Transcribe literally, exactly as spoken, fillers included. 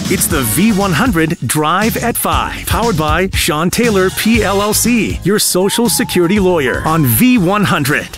It's the V one hundred Drive at five, powered by Sean Taylor P L L C, your Social Security lawyer on V one hundred.